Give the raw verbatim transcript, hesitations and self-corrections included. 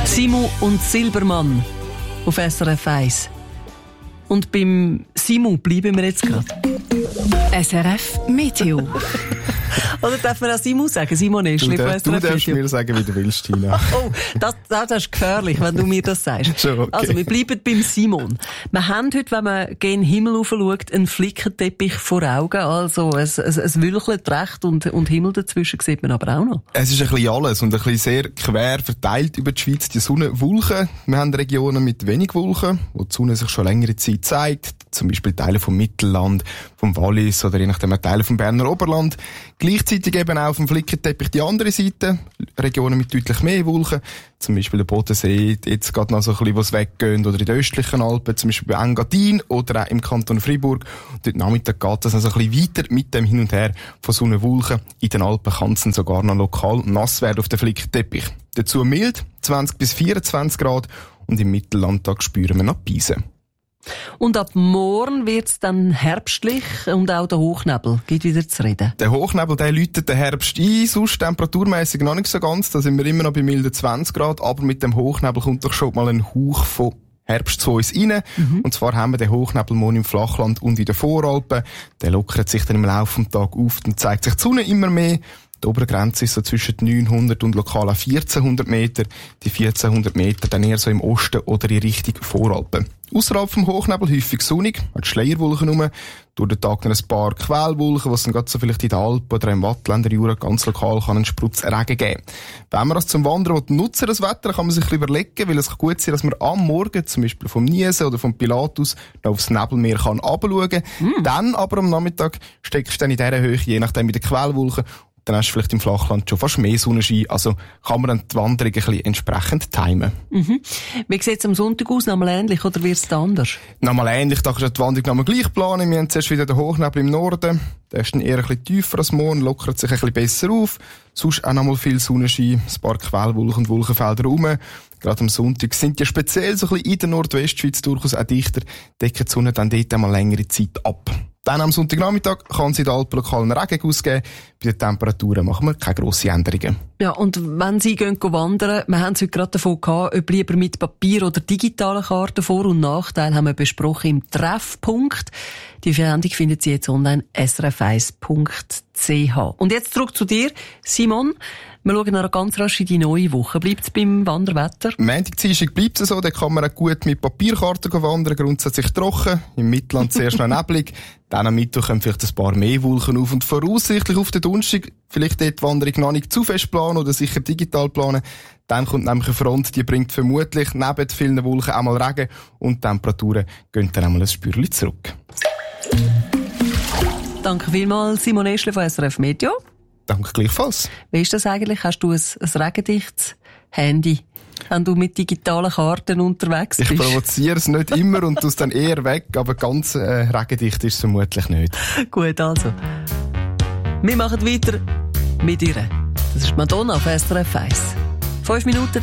Simu und Silbermann auf S R F eins. Und beim Simu bleiben wir jetzt gerade. S R F Meteo. Oder darf man auch Simu sagen? Simon Eschli von S R F Du darfst Meteo. mir sagen, wie du willst, Tina. Oh, das, das ist gefährlich, wenn du mir das sagst. Schon okay. Also, wir bleiben beim Simon. Wir haben heute, wenn man gen Himmel rauf schaut, einen Flickenteppich vor Augen. Also, es, es, es wülchelt recht und, und Himmel dazwischen sieht man aber auch noch. Es ist ein bisschen alles und ein bisschen sehr quer verteilt über die Schweiz. Die Sonne, Wolken. Wir haben Regionen mit wenig Wolken, wo die Sonne sich schon längere Zeit zeigt. Zum Beispiel Teile vom Mittelland, vom Wallis oder je nachdem Teile vom Berner Oberland. Gleichzeitig eben auch auf dem Flickenteppich die andere Seite. Regionen mit deutlich mehr Wolken. Zum Beispiel der Bodensee, jetzt gerade noch so ein bisschen, wo es weggeht, oder in den östlichen Alpen, zum Beispiel bei Engadin oder auch im Kanton Fribourg. Und heute Nachmittag geht es also ein bisschen weiter mit dem Hin und Her von Sonne, Wolken. In den Alpen kann es dann sogar noch lokal nass werden auf dem Flickenteppich. Dazu mild, zwanzig bis vierundzwanzig Grad, und im Mittellandtag spüren wir noch Beisen. Und ab morgen wird's dann herbstlich und auch der Hochnebel geht wieder zu reden. Der Hochnebel, der läutet den Herbst ein, sonst temperaturmässig noch nicht so ganz, da sind wir immer noch bei milden zwanzig Grad, aber mit dem Hochnebel kommt doch schon mal ein Hauch von Herbst zu uns rein. Mhm. Und zwar haben wir den Hochnebel morgen im Flachland und in den Voralpen. Der lockert sich dann im Laufe des Tages auf, dann zeigt sich die Sonne immer mehr. Die Obergrenze ist so zwischen neunhundert und lokal vierzehnhundert Meter. Die vierzehnhundert Meter dann eher so im Osten oder in Richtung Voralpen. Ausserhalb vom Hochnebel häufig sonnig, hat Schleierwolken rum. Durch den Tag dann ein paar Quellwolken, was dann gerade so vielleicht in den Alpen oder im Wattländer Jura ganz lokal kann einen Sprutz Regen geben. Wenn man das zum Wandern nutzen, das Wetter, kann man sich ein bisschen überlegen, weil es kann gut sein, dass man am Morgen, zum Beispiel vom Niesen oder vom Pilatus, noch aufs Nebelmeer kann runterschauen kann. Mm. Dann aber am Nachmittag steckst du dann in dieser Höhe, je nachdem mit den Quellwolken, dann hast du vielleicht im Flachland schon fast mehr Sonnenschein. Also kann man dann die Wanderung ein bisschen entsprechend timen. Mhm. Wie sieht es am Sonntag aus? Nochmal ähnlich oder wird es anders? Nochmal ähnlich. Da kannst du die Wanderung nochmal gleich planen. Wir haben zuerst wieder den Hochnebel im Norden. Der ist dann eher ein bisschen tiefer als morgen, lockert sich ein bisschen besser auf. Sonst auch nochmal viel Sonnenschein, ein paar Quellwolken und Wolkenfelder rum. Gerade am Sonntag sind die speziell so ein bisschen in der Nordwestschweiz durchaus auch dichter. Decken die Sonne dann dort einmal längere Zeit ab. Dann am Sonntagnachmittag kann es in den Alpen lokalen Regen ausgeben. Bei den Temperaturen machen wir keine grossen Änderungen. Ja, und wenn Sie gehen wandern, wir haben es heute gerade davon gehabt, ob lieber mit Papier oder digitalen Karten. Vor- und Nachteile haben wir besprochen im Treffpunkt. Die Sendung finden Sie jetzt online s r f eins punkt c h. Und jetzt zurück zu dir, Simon. Wir schauen noch ganz rasch in die neue Woche. Bleibt es beim Wanderwetter? Montag, Dienstag bleibt es so. Da kann man auch gut mit Papierkarten wandern, grundsätzlich trocken. Im Mittelland zuerst noch neblig. Dann am Mittwoch kommen vielleicht ein paar mehr Wolken auf. Und voraussichtlich auf den Donnerstag vielleicht dort die Wanderung noch nicht zu fest planen oder sicher digital planen. Dann kommt nämlich eine Front, die bringt vermutlich neben vielen Wolken auch mal Regen. Und die Temperaturen gehen dann einmal ein Spürchen zurück. Danke vielmals, Simon Eschli von S R F Meteo. Danke gleichfalls. Wie ist das eigentlich? Hast du ein, ein regendichtes Handy, wenn du mit digitalen Karten unterwegs bist? Ich provoziere es nicht immer und tue es dann eher weg, aber ganz äh, regendicht ist es vermutlich nicht. Gut, also. Wir machen weiter mit ihr. Das ist Madonna auf S R F eins. Fünf Minuten